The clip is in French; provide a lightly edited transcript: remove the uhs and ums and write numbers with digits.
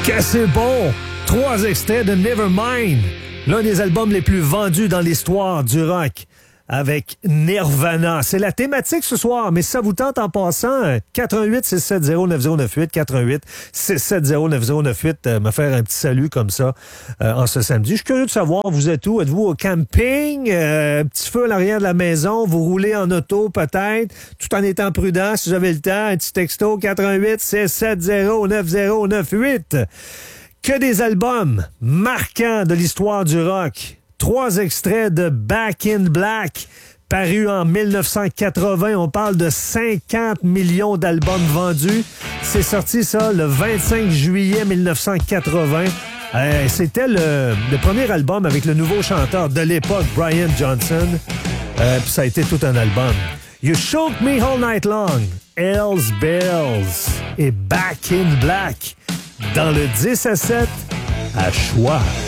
Que c'est bon! 3 extraits de Nevermind, l'un des albums les plus vendus dans l'histoire du rock, avec Nirvana. C'est la thématique ce soir, mais si ça vous tente en passant, 88-670-9098, 88-670-9098, me faire un petit salut comme ça en ce samedi. Je suis curieux de savoir, vous êtes où? Êtes-vous au camping? Petit feu à l'arrière de la maison? Vous roulez en auto peut-être? Tout en étant prudent, si vous avez le temps, un petit texto 88-670-9098. Que des albums marquants de l'histoire du rock. 3 extraits de Back in Black, paru en 1980. On parle de 50 millions d'albums vendus. C'est sorti, ça, le 25 juillet 1980. C'était le premier album avec le nouveau chanteur de l'époque, Brian Johnson. Puis ça a été tout un album. You Shook Me All Night Long, Hells Bells et Back in Black. Dans le 10 à 7, à Choix.